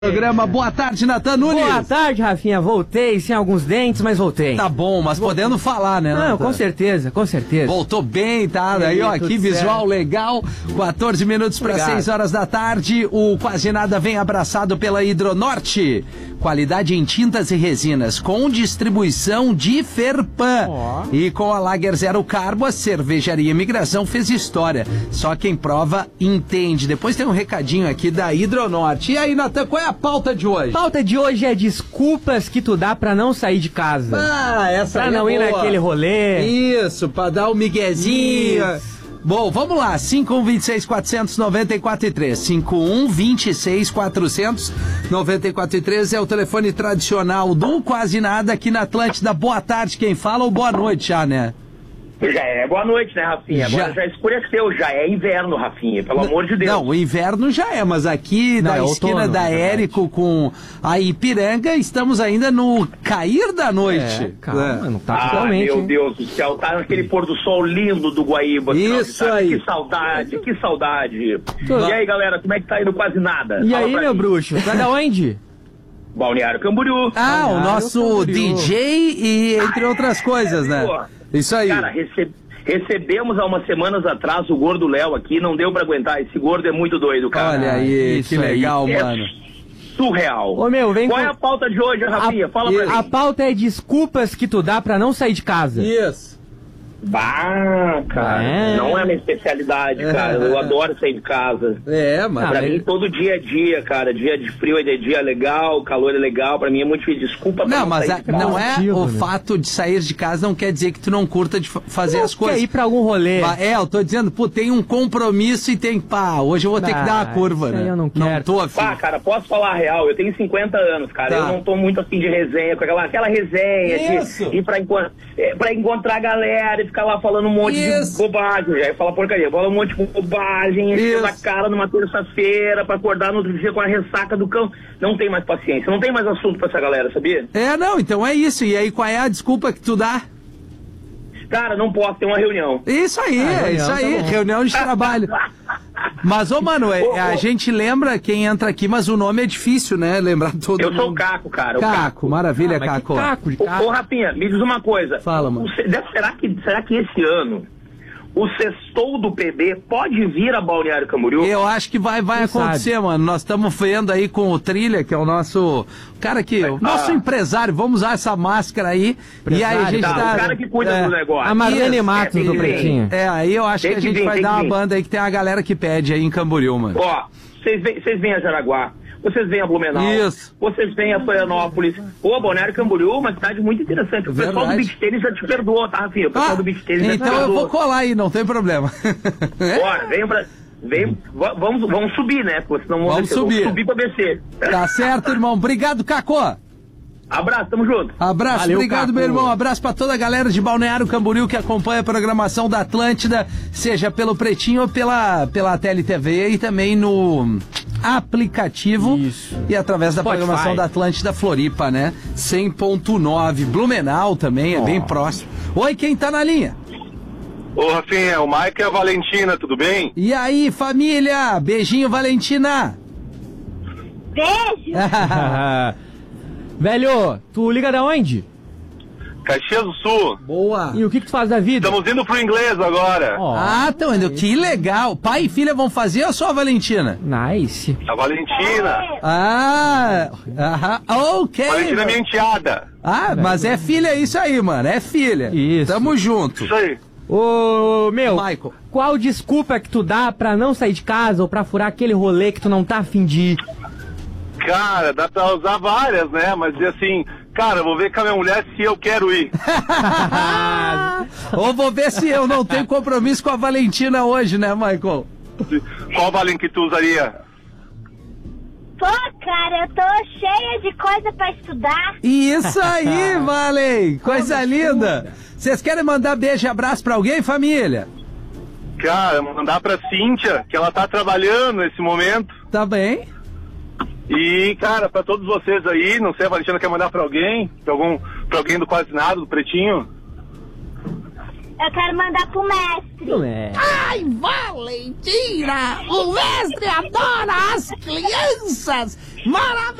Programa. Boa tarde, Natan Nunes. Boa tarde, Rafinha. Voltei, sem alguns dentes, mas voltei. Tá bom, mas podendo falar, né, Natan? Não, com certeza, com certeza. Voltou bem, tá? Aí, ó, que visual legal. 14 minutos para 6 horas da tarde. O Quase Nada vem abraçado pela Hidronorte. Qualidade em tintas e resinas, com distribuição de Ferpan. E com a Lager Zero Carbo, a Cervejaria Imigração fez história. Só quem prova entende. Depois tem um recadinho aqui da Hidronorte. E aí, Natan, qual é a pauta de hoje? A pauta de hoje é desculpas que tu dá pra não sair de casa. Ah, essa pra não ir naquele rolê. Isso, pra dar o miguezinho. Isso. Bom, vamos lá, 5126-494-3, 5126-494-3 é o telefone tradicional do Quase Nada aqui na Atlântida. Boa tarde, quem fala, ou boa noite já, né? Já é boa noite, né, Rafinha? Agora já escureceu, já é inverno, Rafinha, pelo amor de Deus. Não, o inverno já é, mas aqui na esquina da Érico com a Ipiranga, estamos ainda no cair da noite. Calma, não tá totalmente. Meu Deus do céu, tá naquele pôr do sol lindo do Guaíba. Isso aí. Que saudade, que saudade. E aí, galera, como é que tá indo Quase Nada? E aí, meu bruxo, tá da onde? Balneário Camboriú. Ah, o nosso DJ e entre outras coisas, né? Isso aí. Cara, recebemos há umas semanas atrás o Gordo Léo aqui, não deu pra aguentar. Esse gordo é muito doido, cara. Olha aí, que legal, mano. Surreal. Ô, meu, vem Qual é a pauta de hoje, Rafinha? Fala pra mim. A pauta é desculpas que tu dá pra não sair de casa. Isso. Bah, cara, não é a minha especialidade, cara. Eu adoro sair de casa. Mas... Pra mim, todo dia é dia, cara. Dia de frio é dia legal, calor é legal. Pra mim é muito difícil. Desculpa pra não mas sair de casa. Não é o fato de sair de casa não quer dizer que tu não curta de fazer as coisas. Quer ir pra algum rolê. Eu tô dizendo, pô, tem um compromisso e tem, hoje eu vou ter que dar uma curva, né? Eu não quero. Não tô afim. Cara, posso falar a real? Eu tenho 50 anos, cara. Eu não tô muito afim de resenha, com aquela resenha de ir pra encontrar a galera e ficar lá falando um monte de bobagem, já ia falar porcaria, fala um monte de bobagem, enchendo a cara numa terça-feira pra acordar no outro dia com a ressaca do cão. Não tem mais paciência, não tem mais assunto pra essa galera, sabia? Então é isso. E aí, qual é a desculpa que tu dá? Cara, não posso ter uma reunião. Isso aí, reunião de trabalho. Mas, mano, a gente lembra quem entra aqui, mas o nome é difícil, né? Lembrar todo mundo. Eu sou o Caco, cara. Caco, maravilha, Caco. Ô, Rapinha, me diz uma coisa. Fala, mano. Será que esse ano o sextou do PB pode vir a Balneário Camboriú? Eu acho que vai acontecer, mano. Nós estamos vendo aí com o Trilha, que é o nosso cara aqui, o nosso empresário. Vamos usar essa máscara aí. E aí a gente o cara que cuida do negócio. A Marlene Matos do Pretinho. Aí eu acho que a gente vai dar uma banda aí que tem uma galera que pede aí em Camboriú, mano. Ó, vocês vêm a Jaraguá. Vocês vêm a Blumenau, vocês vêm a Florianópolis. Balneário Camboriú, uma cidade muito interessante. O pessoal do Beach Tênis já te perdoou, tá, Rafinha? O pessoal do Beach Tênis já te perdoou. Então eu vou colar aí, não tem problema. Bora, vamos subir, né? Porque senão vamos subir pra descer. Tá certo, irmão. Obrigado, Cacô. Abraço, tamo junto. Abraço, valeu, obrigado, Caco. Meu irmão. Abraço pra toda a galera de Balneário Camboriú que acompanha a programação da Atlântida, seja pelo Pretinho ou pela TeleTV e também no aplicativo e através da programação da Atlântida Floripa, né? 100.9. Blumenau também, é bem próximo. Oi, quem tá na linha? Ô, Rafinha, o Mike e a Valentina, tudo bem? E aí, família? Beijinho, Valentina. Beijo. Velho, tu liga da onde? Caxias do Sul. Boa. E o que tu faz da vida? Estamos indo pro inglês agora. Estão indo. Que legal. Pai e filha vão fazer ou só a Valentina? Nice. A Valentina. Ok. Valentina é minha enteada. Mas é filha, isso aí, mano. É filha. Isso. Tamo junto. Isso aí. Ô, meu, Michael, qual desculpa que tu dá pra não sair de casa ou pra furar aquele rolê que tu não tá afim de ir? Cara, dá pra usar várias, né? Mas assim, cara, vou ver com a minha mulher se eu quero ir. Ou vou ver se eu não tenho compromisso com a Valentina hoje, né, Michael? Qual Valen que tu usaria? Pô, cara, eu tô cheia de coisa pra estudar. Isso aí, Valen! Coisa linda! Vocês querem mandar beijo e abraço pra alguém, família? Cara, mandar pra Cíntia, que ela tá trabalhando nesse momento. Tá bem. E, cara, pra todos vocês aí, não sei, a Valentina quer mandar pra alguém? Pra alguém do Quase Nada, do Pretinho? Eu quero mandar pro mestre. Não é. Ai, Valentina! O mestre adora as crianças! Maravilha!